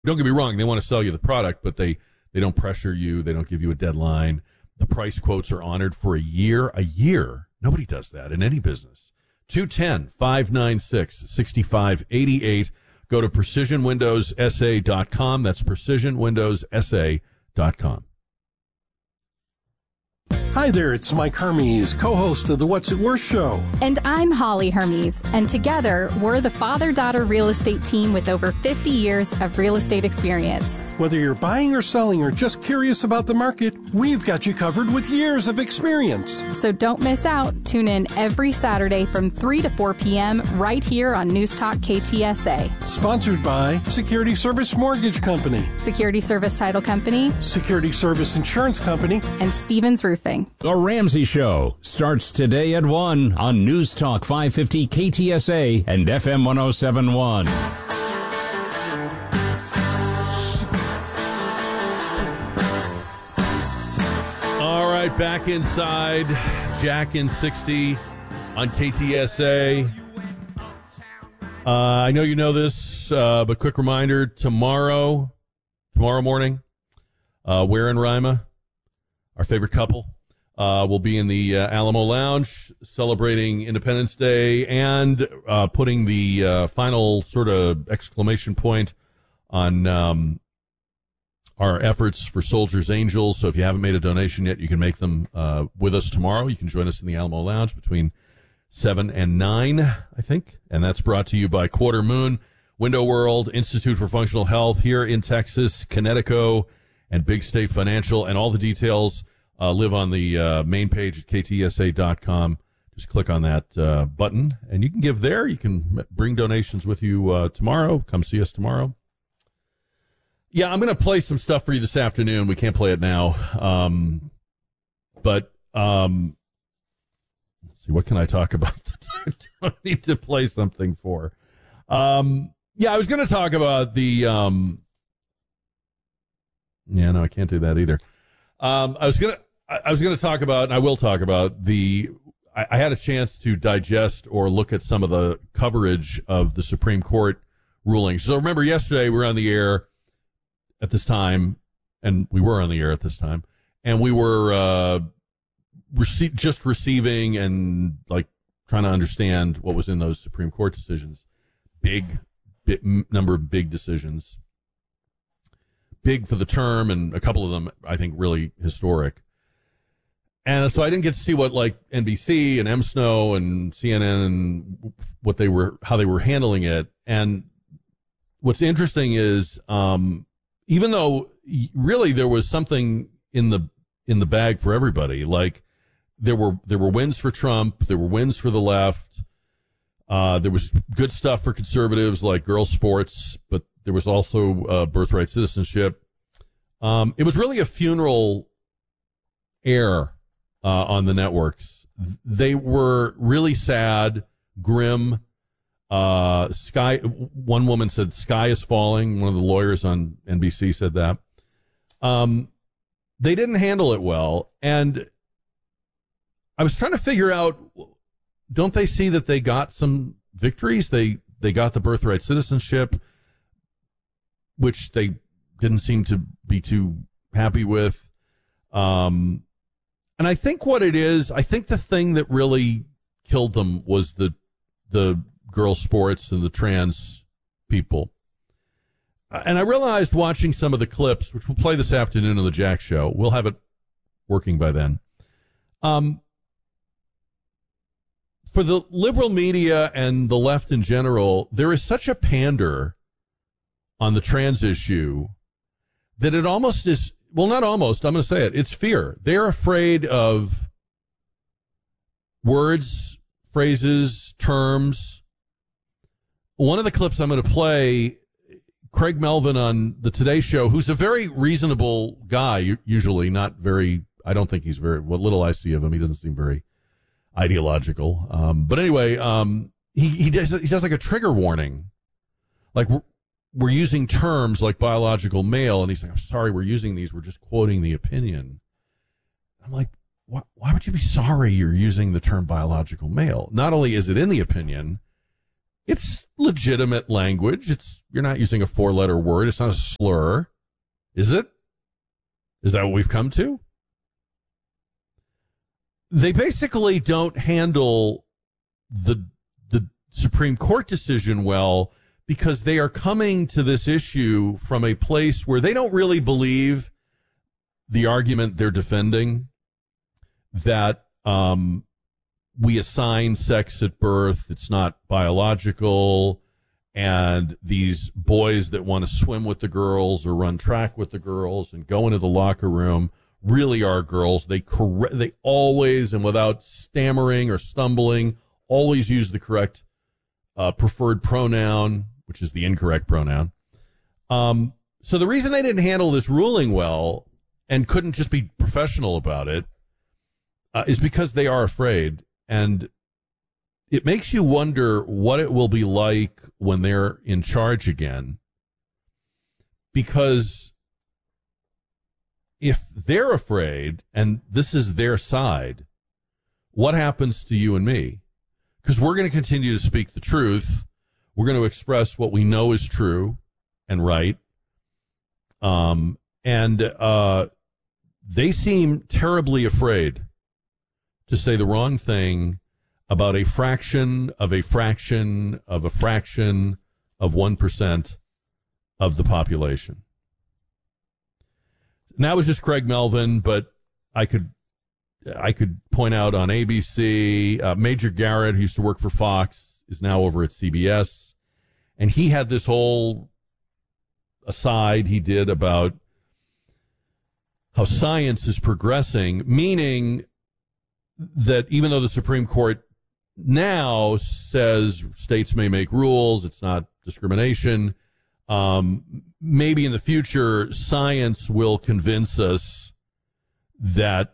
Don't get me wrong, they want to sell you the product, but they don't pressure you. They don't give you a deadline. The price quotes are honored for a year. A year. Nobody does that in any business. 210-596-6588. Go to PrecisionWindowsSA.com. That's PrecisionWindowsSA.com. Hi there, it's Mike Hermes, co-host of the What's It Worth show. And I'm Holly Hermes, and together, we're the father-daughter real estate team with over 50 years of real estate experience. Whether you're buying or selling or just curious about the market, we've got you covered with years of experience. So don't miss out. Tune in every Saturday from 3 to 4 p.m. right here on News Talk KTSA. Sponsored by Security Service Mortgage Company, Security Service Title Company, Security Service Insurance Company, and Stevens Roofing. The Ramsey Show starts today at 1 on News Talk 550 KTSA and FM 107.1. All right, back inside Jack in 60 on KTSA. I know you know this, but quick reminder, tomorrow morning, Ware and Rima, our favorite couple, will be in the Alamo Lounge celebrating Independence Day and putting the final sort of exclamation point on our efforts for Soldiers Angels. So if you haven't made a donation yet, you can make them with us tomorrow. You can join us in the Alamo Lounge between 7 and 9, I think. And that's brought to you by Quarter Moon, Window World, Institute for Functional Health here in Texas, Connecticut, and Big State Financial. And all the details live on the main page at ktsa.com. Just click on that button, and you can give there. You can bring donations with you tomorrow. Come see us tomorrow. Yeah, I'm going to play some stuff for you this afternoon. We can't play it now. But let's see, what can I talk about that I don't need to play something for? Yeah, I was going to talk about the... yeah, no, I can't do that either. I was going to talk about, and I will talk about, I had a chance to digest or look at some of the coverage of the Supreme Court rulings. So remember, yesterday we were on the air at this time, and we were on the air at this time, and we were just receiving and like trying to understand what was in those Supreme Court decisions. Big number of big decisions. Big for the term, and a couple of them, I think, really historic. And so I didn't get to see what, like, NBC and MSNO and CNN and how they were handling it. And what's interesting is, even though really there was something in the bag for everybody, like there were wins for Trump, there were wins for the left, there was good stuff for conservatives like girls' sports, but there was also birthright citizenship. It was really a funeral air on the networks. They were really sad, grim. One woman said, "Sky is falling." One of the lawyers on NBC said that. They didn't handle it well. And I was trying to figure out, don't they see that they got some victories? They got the birthright citizenship, which they didn't seem to be too happy with. And I think what it is, I think the thing that really killed them was the girls' sports and the trans people. And I realized watching some of the clips, which we'll play this afternoon on the Jack Show, we'll have it working by then. For the liberal media and the left in general, there is such a pander on the trans issue that it almost is, well, not almost, I'm going to say it, it's fear. They're afraid of words, phrases, terms. One of the clips I'm going to play, Craig Melvin on the Today Show, who's a very reasonable guy, usually not very, I don't think he's very, what little I see of him, he doesn't seem very ideological. But anyway, he does like a trigger warning. Like, we're using terms like biological male, and he's like, "I'm sorry, we're using these. We're just quoting the opinion." I'm like, why would you be sorry you're using the term biological male? Not only is it in the opinion, It's legitimate language. You're not using a 4-letter word. It's not a slur. Is it? Is that what we've come to? They basically don't handle the Supreme Court decision well because they are coming to this issue from a place where they don't really believe the argument they're defending, that we assign sex at birth, it's not biological, and these boys that want to swim with the girls or run track with the girls and go into the locker room really are girls. They always, and without stammering or stumbling, always use the correct preferred pronoun, which is the incorrect pronoun. So the reason they didn't handle this ruling well and couldn't just be professional about it is because they are afraid. And it makes you wonder what it will be like when they're in charge again. Because if they're afraid and this is their side, what happens to you and me? Because we're going to continue to speak the truth. We're going to express what we know is true and right. They seem terribly afraid to say the wrong thing about a fraction of a fraction of a fraction of 1% of the population. And that was just Craig Melvin, but I could point out on ABC, Major Garrett, who used to work for Fox, is now over at CBS, and he had this whole aside he did about how science is progressing, meaning that even though the Supreme Court now says states may make rules, it's not discrimination, maybe in the future science will convince us that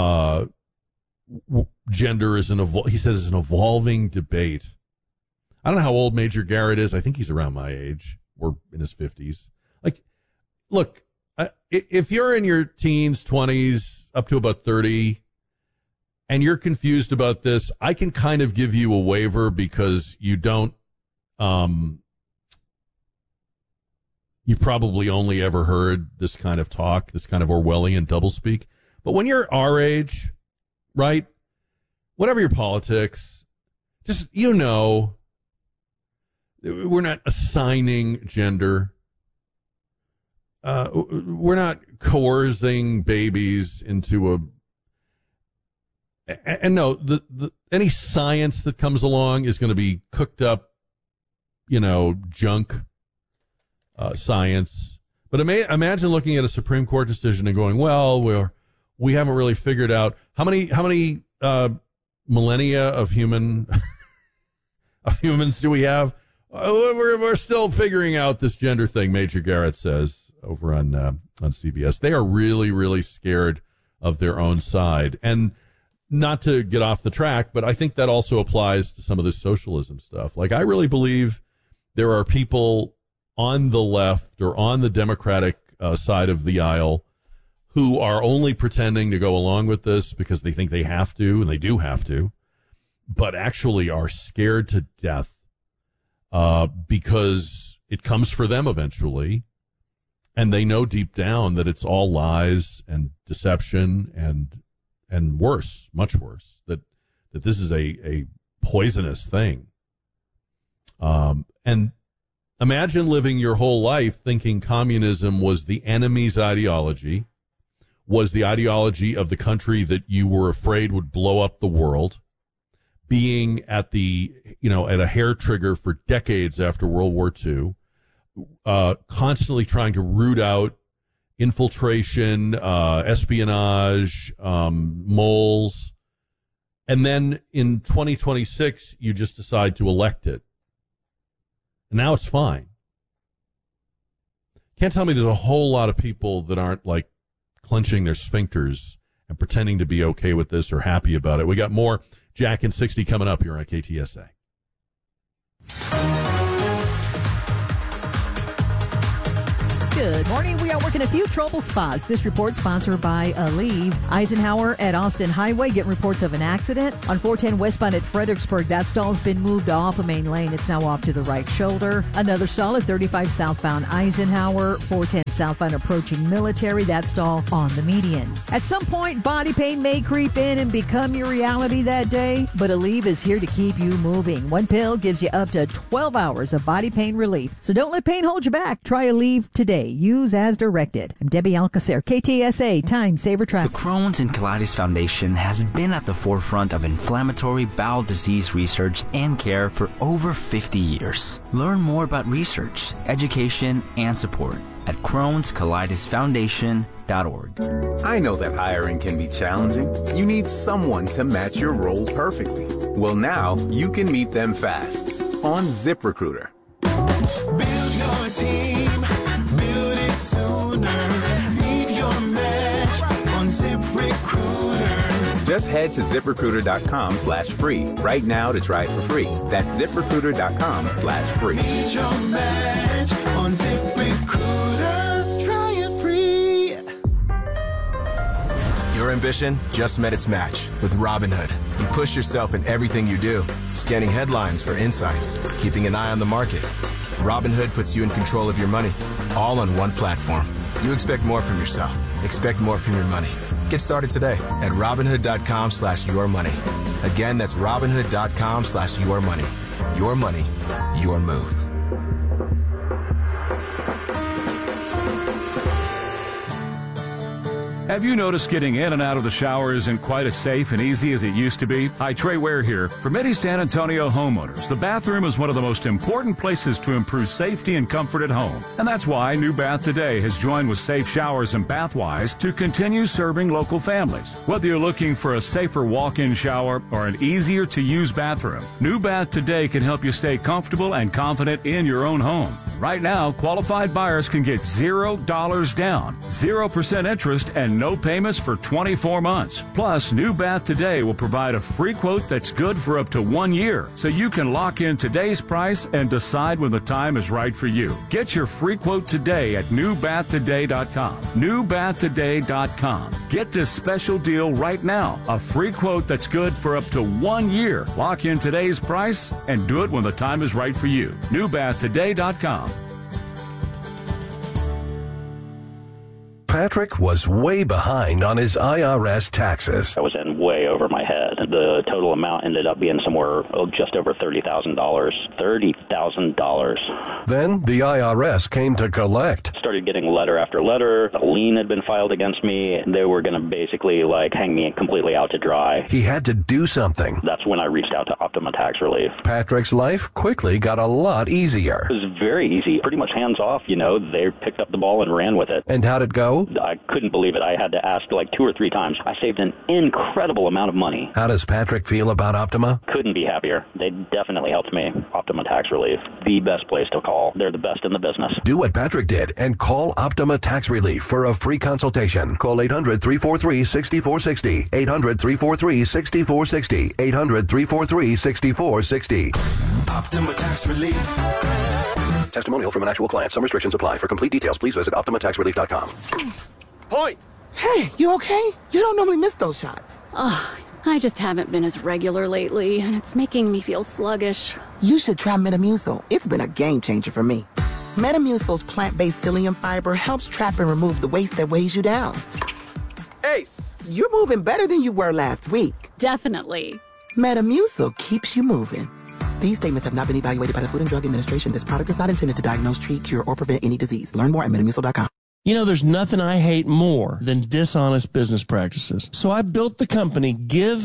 gender is he says is an evolving debate. I don't know how old Major Garrett is. I think he's around my age or in his 50s. Like, look, if you're in your teens, 20s, up to about 30, and you're confused about this, I can kind of give you a waiver because you don't, you probably only ever heard this kind of talk, this kind of Orwellian doublespeak. But when you're our age, right, whatever your politics, just, we're not assigning gender. We're not coercing babies into and no, any science that comes along is going to be cooked up, junk science. But imagine looking at a Supreme Court decision and going, well, we haven't really figured out how many millennia of humans do we have? We're still figuring out this gender thing, Major Garrett says over on CBS. They are really, really scared of their own side. And not to get off the track, but I think that also applies to some of this socialism stuff. Like, I really believe there are people on the left or on the Democratic side of the aisle who are only pretending to go along with this because they think they have to, and they do have to, but actually are scared to death because it comes for them eventually, and they know deep down that it's all lies and deception and worse, much worse, that this is a poisonous thing. And imagine living your whole life thinking communism was the enemy's ideology, was the ideology of the country that you were afraid would blow up the world, being at a hair trigger for decades after World War II, constantly trying to root out infiltration, espionage, moles, and then in 2026 you just decide to elect it, and now it's fine. Can't tell me there's a whole lot of people that aren't like clenching their sphincters and pretending to be okay with this or happy about it. We got more Jack and 60 coming up here on KTSA. Good morning. We are working a few trouble spots. This report sponsored by Aleve. Eisenhower at Austin Highway getting reports of an accident. On 410 westbound at Fredericksburg, that stall's been moved off a main lane. It's now off to the right shoulder. Another stall at 35 southbound Eisenhower. 410 southbound approaching Military. That stall on the median. At some point, body pain may creep in and become your reality that day, but Aleve is here to keep you moving. One pill gives you up to 12 hours of body pain relief. So don't let pain hold you back. Try Aleve today. Use as directed. I'm Debbie Alcacer, KTSA, Time Saver Traffic. The Crohn's and Colitis Foundation has been at the forefront of inflammatory bowel disease research and care for over 50 years. Learn more about research, education, and support at Crohn'sColitisFoundation.org. I know that hiring can be challenging. You need someone to match your role perfectly. Well, now you can meet them fast on ZipRecruiter. Build your team, build it sooner. Meet your match on ZipRecruiter. Just head to ZipRecruiter.com/free right now to try it for free. That's ZipRecruiter.com/free. Meet your match on ZipRecruiter. Try it free. Your ambition just met its match with Robinhood. You push yourself in everything you do, scanning headlines for insights, keeping an eye on the market. Robinhood puts you in control of your money, all on one platform. You expect more from yourself. Expect more from your money. Get started today at Robinhood.com/yourmoney. Again, that's Robinhood.com/yourmoney. Your money, your move. Have you noticed getting in and out of the shower isn't quite as safe and easy as it used to be? Hi, Trey Ware here. For many San Antonio homeowners, the bathroom is one of the most important places to improve safety and comfort at home. And that's why New Bath Today has joined with Safe Showers and Bathwise to continue serving local families. Whether you're looking for a safer walk-in shower or an easier-to-use bathroom, New Bath Today can help you stay comfortable and confident in your own home. Right now, qualified buyers can get $0 down, 0% interest, and no payments for 24 months. Plus, New Bath Today will provide a free quote that's good for up to 1 year, so you can lock in today's price and decide when the time is right for you. Get your free quote today at newbathtoday.com. Newbathtoday.com. Get this special deal right now. A free quote that's good for up to 1 year. Lock in today's price and do it when the time is right for you. Newbathtoday.com. Patrick was way behind on his IRS taxes. I was in way over my head. The total amount ended up being somewhere just over $30,000. $30,000. Then the IRS came to collect. Started getting letter after letter. A lien had been filed against me. They were going to basically hang me completely out to dry. He had to do something. That's when I reached out to Optima Tax Relief. Patrick's life quickly got a lot easier. It was very easy, pretty much hands off. They picked up the ball and ran with it. And how'd it go? I couldn't believe it. I had to ask 2 or 3 times. I saved an incredible amount of money. How does Patrick feel about Optima? Couldn't be happier. They definitely helped me. Optima Tax Relief, the best place to call. They're the best in the business. Do what Patrick did and call Optima Tax Relief for a free consultation. Call 800-343-6460. 800-343-6460. 800-343-6460. Optima Tax Relief. Testimonial from an actual client. Some restrictions apply. For complete details, please visit OptimaTaxRelief.com. Point! Hey, you okay? You don't normally miss those shots. I just haven't been as regular lately, and it's making me feel sluggish. You should try Metamucil. It's been a game changer for me. Metamucil's plant-based psyllium fiber helps trap and remove the waste that weighs you down. Ace, you're moving better than you were last week. Definitely. Metamucil keeps you moving. These statements have not been evaluated by the Food and Drug Administration. This product is not intended to diagnose, treat, cure, or prevent any disease. Learn more at Metamucil.com. You know, there's nothing I hate more than dishonest business practices. So I built the company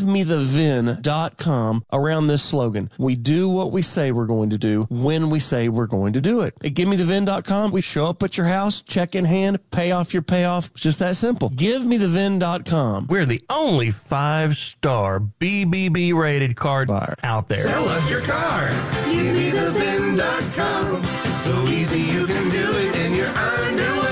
GiveMeTheVin.com around this slogan. We do what we say we're going to do when we say we're going to do it. At GiveMeTheVin.com, we show up at your house, check in hand, pay off your payoff. It's just that simple. GiveMeTheVin.com. We're the only 5-star BBB rated card buyer out there. Sell us your card. GiveMeTheVin.com. So easy you can do it in your underwear.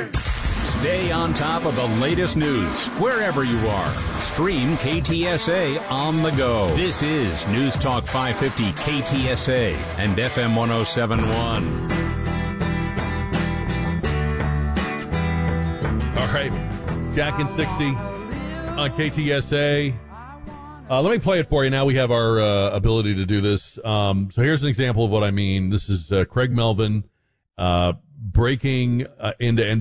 Stay on top of the latest news wherever you are. Stream KTSA on the go. This is News Talk 550 KTSA and FM 107.1. right. Jack and 60 on KTSA. Let me play it for you. Now we have our ability to do this. So here's an example of what I mean. This is Craig Melvin breaking into